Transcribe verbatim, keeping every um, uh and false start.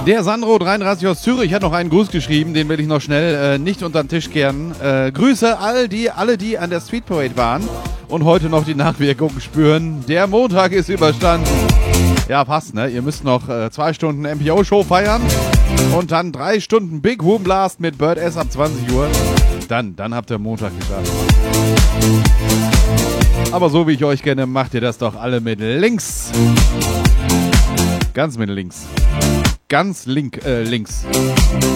Der Sandro dreiunddreißig aus Zürich hat noch einen Gruß geschrieben, den will ich noch schnell äh, nicht unter den Tisch kehren. Äh, Grüße all die, alle, die an der Street Parade waren und heute noch die Nachwirkungen spüren. Der Montag ist überstanden. Ja, passt, ne? Ihr müsst noch äh, zwei Stunden M P O-Show feiern und dann drei Stunden Big Room Blast mit Bird S ab zwanzig Uhr. Dann, dann habt ihr Montag geschafft. Aber so wie ich euch kenne, macht ihr das doch alle mit links. Ganz mit links. Ganz link, äh, links.